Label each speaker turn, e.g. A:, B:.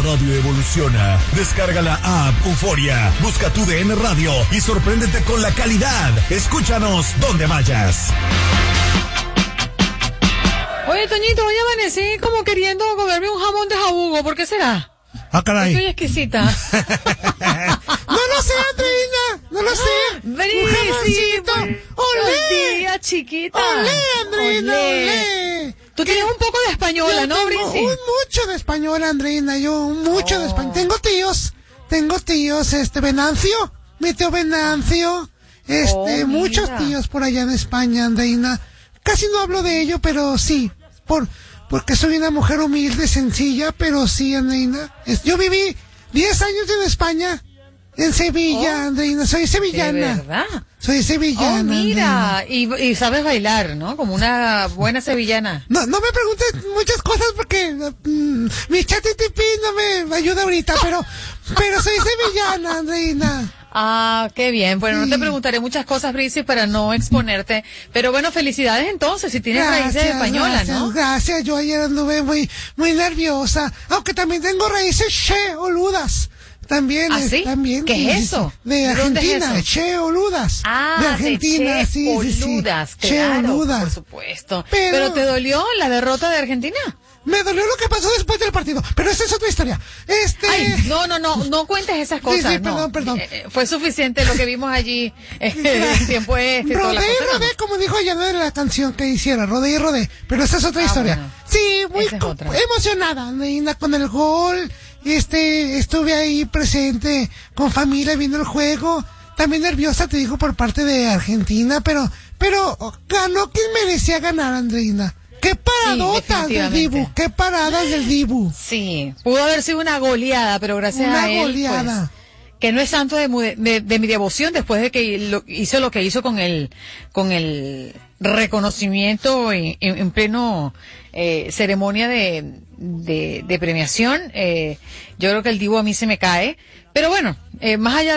A: radio evoluciona. Descarga la app Euforia, busca tu DN Radio y sorpréndete con la calidad. Escúchanos donde vayas.
B: Oye, Toñito, hoy amanecí como queriendo comerme un jamón de jabugo. ¿Por qué será?
C: Ah, caray.
B: Estoy exquisita.
C: No lo sé, Andreina. No lo sé.
B: Buenísimo.
C: ¡Olé!
B: Día, chiquita.
C: ¡Olé, Andreina! ¡Olé!
B: Tú tienes un poco de española, ¿no, Brisi?
C: Mucho de española, Andreina. Yo, mucho de española. Tengo tíos, Venancio, mi tío Venancio, muchos tíos por allá en España, Andreina. Casi no hablo de ello, pero sí, porque soy una mujer humilde, sencilla, pero sí, Andreina. Yo viví 10 años en España, en Sevilla, Andreina. Soy sevillana.
B: ¿De verdad?
C: Soy sevillana.
B: Oh, mira, y sabes bailar, ¿no? Como una buena sevillana.
C: No me preguntes muchas cosas porque mi ChatGPT no me ayuda ahorita, pero soy sevillana, Andreina.
B: Ah, qué bien. Bueno, no te preguntaré muchas cosas, Brisi, para no exponerte. Pero bueno, felicidades entonces, si tienes raíces españolas, ¿no?
C: Gracias, yo ayer anduve muy nerviosa. Aunque también tengo raíces oludas. También.
B: ¿Ah, sí?
C: También.
B: ¿Qué es eso?
C: De Argentina,
B: ¿Dónde es eso?
C: oludas.
B: Ah,
C: de Argentina,
B: de
C: sí.
B: claro,
C: Oludas.
B: por supuesto. ¿Pero te dolió la derrota de Argentina?
C: Me dolió lo que pasó después del partido, pero esa es otra historia.
B: Ay, no cuentes esas cosas.
C: Sí, perdón.
B: Fue suficiente lo que vimos allí en tiempo
C: Rodé y rodé, como dijo ella de la canción que hiciera, rodé y rodé, pero esa es otra historia.
B: Bueno,
C: sí, muy emocionada, Neina, con el gol. Estuve ahí presente con familia viendo el juego. También nerviosa, te digo, por parte de Argentina, pero ganó quien merecía ganar, Andreina. ¡Qué paradotas del Dibu! ¡Qué paradas del Dibu!
B: Sí, pudo haber sido una goleada, pero gracias a él,
C: goleada.
B: Pues, que no es santo de mi devoción después de que hizo lo que hizo con el reconocimiento en pleno ceremonia de premiación. Yo creo que el Dibu a mí se me cae, pero bueno, más allá